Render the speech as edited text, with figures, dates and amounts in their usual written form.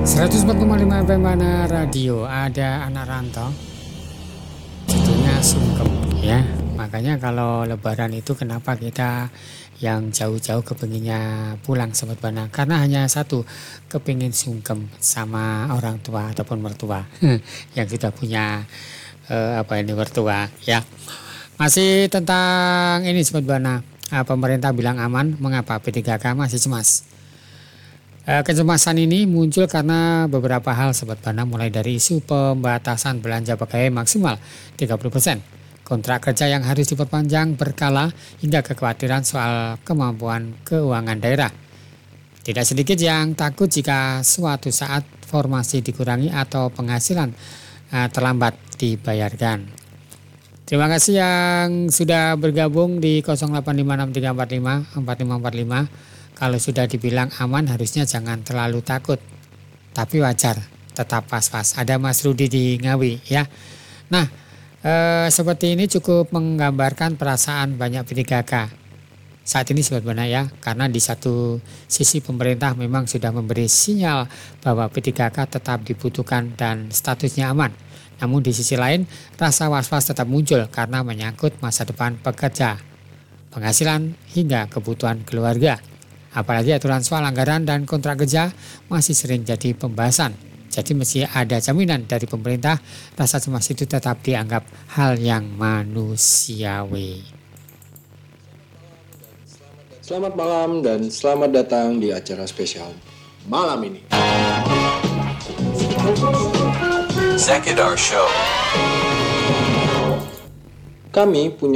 104,5 FM Mana Radio. Ada anak rantau judulnya sungkem ya. Makanya kalau lebaran itu kenapa kita yang jauh-jauh kepinginnya pulang Sobat Bana, karena hanya satu, kepingin sungkem sama orang tua ataupun mertua yang sudah punya mertua ya. Masih tentang ini Sobat Bana, pemerintah bilang aman, mengapa P3K masih cemas? Kecemasan ini muncul karena beberapa hal Sobat Bana, mulai dari isu pembatasan belanja pegawai maksimal 30%, kontrak kerja yang harus diperpanjang berkala, hingga kekhawatiran soal kemampuan keuangan daerah. Tidak sedikit yang takut jika suatu saat formasi dikurangi atau penghasilan terlambat dibayarkan. Terima kasih yang sudah bergabung di 085634544545. Kalau sudah dibilang aman harusnya jangan terlalu takut, tapi wajar, tetap pas-pas. Ada Mas Rudi di Ngawi ya. Nah, seperti ini cukup menggambarkan perasaan banyak P3K saat ini Sobat Bana ya. Karena di satu sisi pemerintah memang sudah memberi sinyal bahwa P3K tetap dibutuhkan dan statusnya aman. Namun di sisi lain rasa was-was tetap muncul karena menyangkut masa depan pekerja, penghasilan hingga kebutuhan keluarga. Apalagi aturan soal anggaran dan kontrak kerja masih sering jadi pembahasan. Jadi mesti ada jaminan dari pemerintah, rasa cemas itu tetap dianggap hal yang manusiawi. Selamat malam dan selamat datang di acara spesial malam ini. Sekidar Show. Kami punya